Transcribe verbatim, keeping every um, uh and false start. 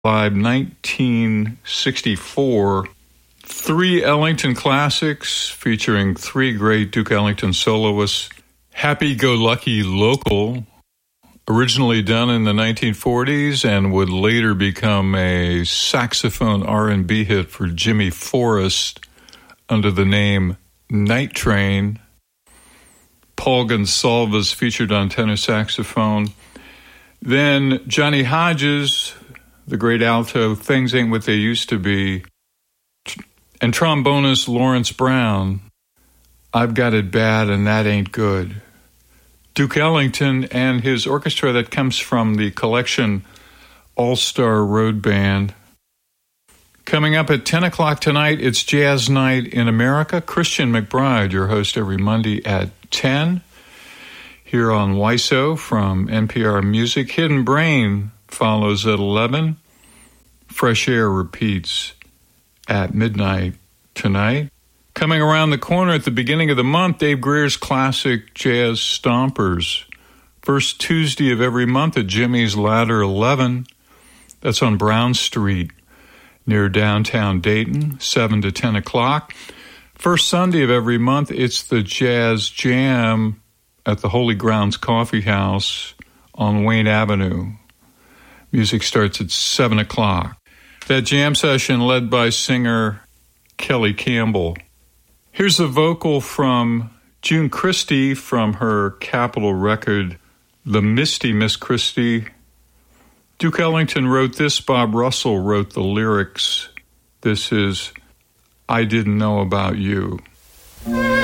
Live nineteen sixty-four. Three Ellington classics featuring three great Duke Ellington soloists. Happy-Go-Lucky Local, originally done in the nineteen forties and would later become a saxophone R and B hit for Jimmy Forrest under the name Night Train. Paul Gonsalves featured on tenor saxophone. Then Johnny Hodges, the great alto, Things Ain't What They Used to Be. And trombonist Lawrence Brown, I've Got It Bad and That Ain't Good. Duke Ellington and his orchestra that comes from the collection All-Star Road Band. Coming up at ten o'clock tonight, it's Jazz Night in America. Christian McBride, your host every Monday at ten. Here on W I S O from N P R Music. Hidden Brain follows at eleven. Fresh Air repeats at midnight tonight. Coming around the corner at the beginning of the month, Dave Greer's classic Jazz Stompers. First Tuesday of every month at Jimmy's Ladder eleven. That's on Brown Street near downtown Dayton, seven to ten o'clock. First Sunday of every month, it's the Jazz Jam at the Holy Grounds Coffee House on Wayne Avenue. Music starts at seven o'clock. That jam session led by singer Kelly Campbell. Here's a vocal from June Christy from her Capitol record, The Misty Miss Christie. Duke Ellington wrote this. Bob Russell wrote the lyrics. This is I Didn't Know About You.